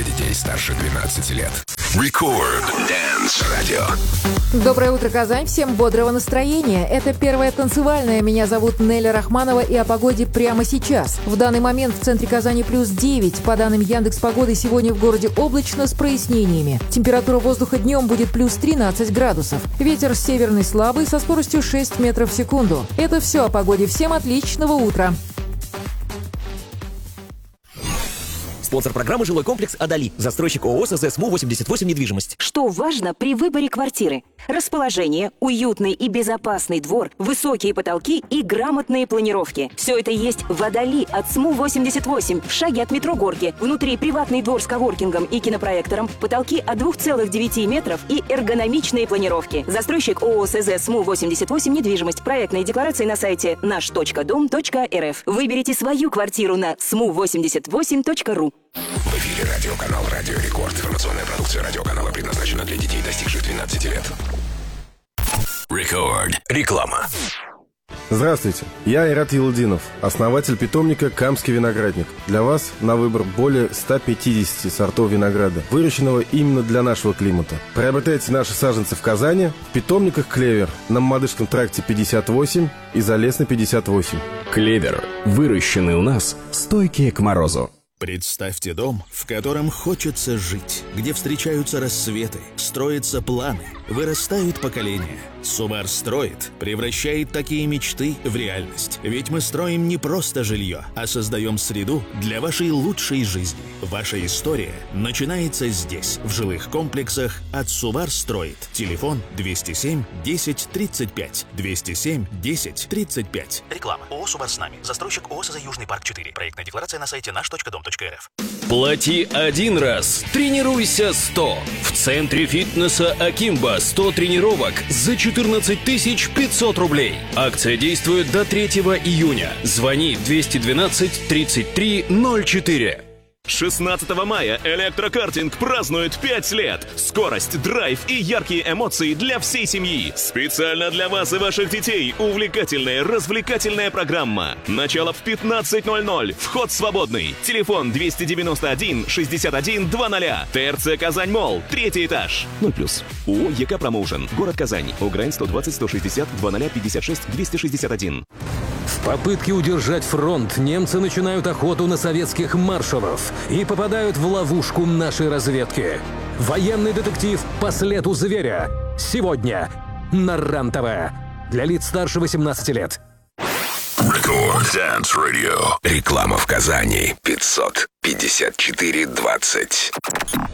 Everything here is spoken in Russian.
для детей старше 12 лет. Record Dance Radio. Доброе утро, Казань. Всем бодрого настроения. Это первая танцевальная. Меня зовут Неля Рахманова, и о погоде прямо сейчас. В данный момент в центре Казани плюс 9. По данным Яндекс.Погоды, сегодня в городе облачно с прояснениями. Температура воздуха днем будет плюс 13 градусов. Ветер северный слабый со скоростью 6 метров в секунду. Это все о погоде. Всем отличного утра. Спонсор программы «Жилой комплекс Адали». Застройщик ООО СЗ СМУ-88 «Недвижимость». Что важно при выборе квартиры? Расположение, уютный и безопасный двор, высокие потолки и грамотные планировки. Все это есть в Адали от СМУ-88, в шаге от метро Горки. Внутри приватный двор с коворкингом и кинопроектором, потолки от 2,9 метров и эргономичные планировки. Застройщик ООО СЗ СМУ-88 «Недвижимость». Проектные декларации на сайте наш.дом.рф. Выберите свою квартиру на smu88.ru. В эфире радиоканал «Радио Рекорд». Информационная продукция радиоканала предназначена для детей, достигших 12 лет. Record. Реклама. Здравствуйте, я Айрат Елудинов, основатель питомника «Камский виноградник». Для вас на выбор более 150 сортов винограда, выращенного именно для нашего климата. Приобретайте наши саженцы в Казани, в питомниках «Клевер» на Мамадышском тракте 58 и Залесной 58. «Клевер» выращенный у нас, стойкие к морозу. Представьте дом, в котором хочется жить, где встречаются рассветы, строятся планы, вырастают поколения. Субар строит, превращает такие мечты в реальность. Ведь мы строим не просто жилье, а создаем среду для вашей лучшей жизни. Ваша история начинается здесь, в жилых комплексах от Субар строит. Телефон 207 10 35. 207 10 35. Реклама. ООО «Субар с нами». Застройщик ООО СЗ «Южный парк 4». Проектная декларация на сайте наш.дом.рф. Плати один раз, тренируйся 100. В центре фитнеса Акимба 100 тренировок за 14 500 рублей. Акция действует до 3 июня. Звони 212 33 04. 16 мая электрокартинг празднует 5 лет. Скорость, драйв и яркие эмоции для всей семьи. Специально для вас и ваших детей увлекательная развлекательная программа. Начало в 15:00. Вход свободный. Телефон 291 61 00. ТРЦ Казань Молл, 3-й этаж. 0+. ООО ЕК Промоушен. Город Казань. УГРН 120 160 0056 261. В попытке удержать фронт немцы начинают охоту на советских маршалов и попадают в ловушку нашей разведки. Военный детектив «По следу зверя». Сегодня на РЕН-ТВ. Для лиц старше 18 лет. Record Dance Radio. Реклама в Казани. 554 20.